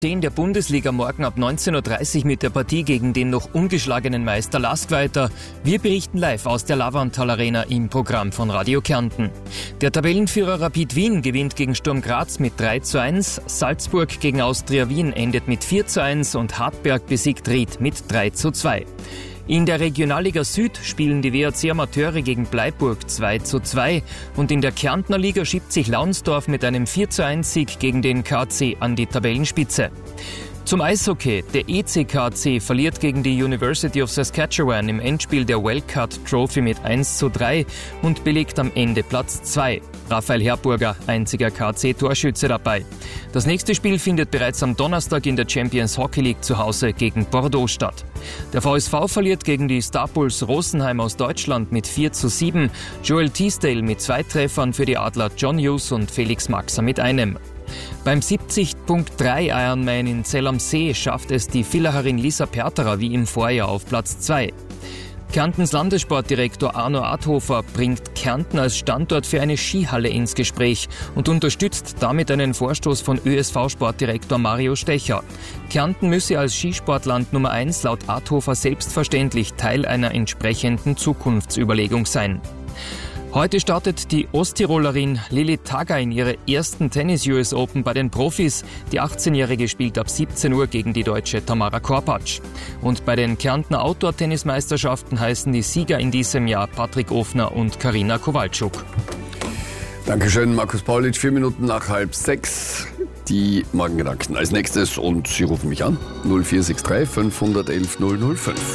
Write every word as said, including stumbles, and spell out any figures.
In der Bundesliga morgen ab neunzehn Uhr dreißig mit der Partie gegen den noch ungeschlagenen Meister Lask weiter. Wir berichten live aus der Lavantal Arena im Programm von Radio Kärnten. Der Tabellenführer Rapid Wien gewinnt gegen Sturm Graz mit drei zu eins, Salzburg gegen Austria Wien endet mit vier zu eins und Hartberg besiegt Ried mit drei zu zwei. In der Regionalliga Süd spielen die W A C Amateure gegen Bleiburg zwei zu zwei und in der Kärntner Liga schiebt sich Launsdorf mit einem vier zu eins Sieg gegen den K C an die Tabellenspitze. Zum Eishockey. Der E C K C verliert gegen die University of Saskatchewan im Endspiel der Wellcott Trophy mit eins zu drei und belegt am Ende Platz zwei. Raphael Herburger, einziger K C-Torschütze dabei. Das nächste Spiel findet bereits am Donnerstag in der Champions Hockey League zu Hause gegen Bordeaux statt. Der V S V verliert gegen die Star Bulls Rosenheim aus Deutschland mit vier zu sieben. Joel Teasdale mit zwei Treffern für die Adler, John Hughes und Felix Maxer mit einem. Beim siebzig Komma drei Ironman in Zell am See schafft es die Villacherin Lisa Perterer wie im Vorjahr auf Platz zwei. Kärntens Landessportdirektor Arno Adhofer bringt Kärnten als Standort für eine Skihalle ins Gespräch und unterstützt damit einen Vorstoß von Ö S V-Sportdirektor Mario Stecher. Kärnten müsse als Skisportland Nummer eins laut Adhofer selbstverständlich Teil einer entsprechenden Zukunftsüberlegung sein. Heute startet die Osttirolerin Lilly Tagger in ihre ersten Tennis-U S Open bei den Profis. Die achtzehnjährige spielt ab siebzehn Uhr gegen die Deutsche Tamara Korpatsch. Und bei den Kärntner Outdoor-Tennismeisterschaften heißen die Sieger in diesem Jahr Patrick Ofner und Karina Kowalczuk. Dankeschön, Markus Paulitsch. Vier Minuten nach halb sechs. Die Morgengedanken als nächstes und Sie rufen mich an. null vier sechs drei fünf eins null null null fünf.